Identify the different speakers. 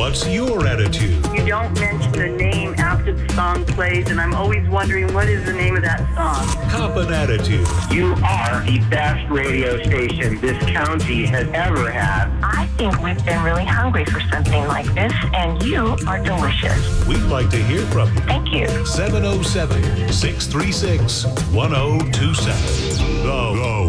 Speaker 1: What's your attitude?
Speaker 2: You don't mention the name after the song plays, and I'm always wondering what is the name of that song.
Speaker 1: Cop an attitude.
Speaker 3: You are the best radio station this county has ever had.
Speaker 4: I think we've been really hungry for something like this, and you are delicious.
Speaker 1: We'd like to hear from you.
Speaker 4: Thank you.
Speaker 1: 707-636-1027. The